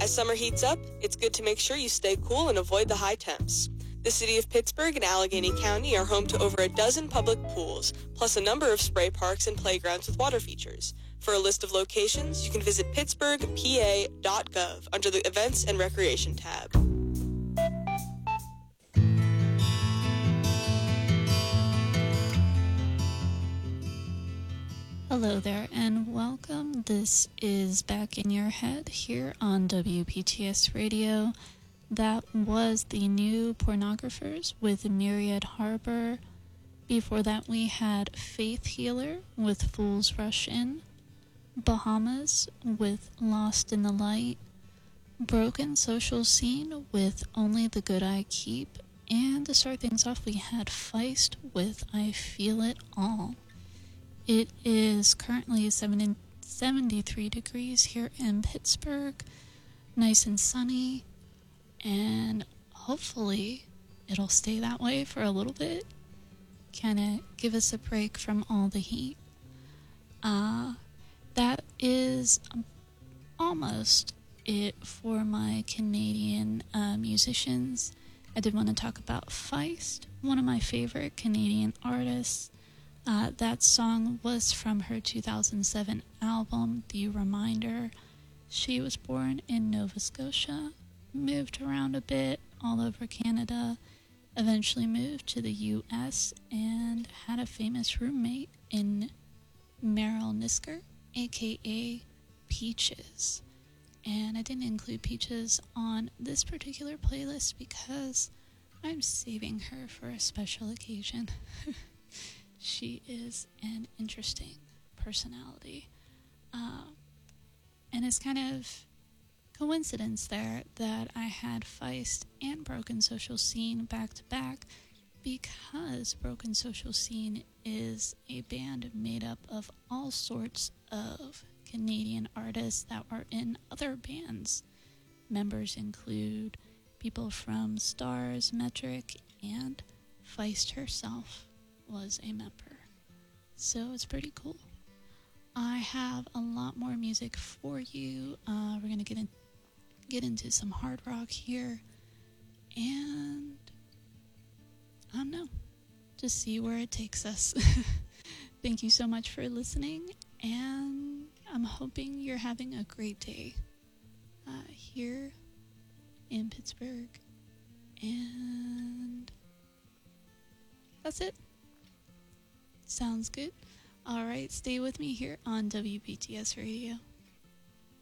As summer heats up, it's good to make sure you stay cool and avoid the high temps. The city of Pittsburgh and Allegheny County are home to over a dozen public pools, plus a number of spray parks and playgrounds with water features. For a list of locations, you can visit pittsburghpa.gov under the Events and Recreation tab. Hello there and welcome. This is Back in Your Head here on WPTS Radio. That was the New Pornographers with Myriad Harbor. Before that we had Faith Healer with Fools Rush In, Bahamas with Lost in the Light, Broken Social Scene with Only the Good I Keep, and to start things off we had Feist with I Feel It All. It is currently 73 degrees here in Pittsburgh, nice and sunny, and hopefully it'll stay that way for a little bit, kind of give us a break from all the heat. That is almost it for my Canadian musicians. I did want to talk about Feist, one of my favorite Canadian artists. That song was from her 2007 album, The Reminder. She was born in Nova Scotia, moved around a bit all over Canada, eventually moved to the US, and had a famous roommate in Meryl Nisker, aka Peaches. And I didn't include Peaches on this particular playlist because I'm saving her for a special occasion. She is an interesting personality. And it's kind of coincidence there that I had Feist and Broken Social Scene back to back, because Broken Social Scene is a band made up of all sorts of Canadian artists that are in other bands. Members include people from Stars, Metric, and Feist herself was a member. So it's pretty cool. I have a lot more music for you. We're going to get into some hard rock here. And I don't know. Just see where it takes us. Thank you so much for listening. And I'm hoping you're having a great day here in Pittsburgh. And that's it. Sounds good. All right, stay with me here on WPTS Radio.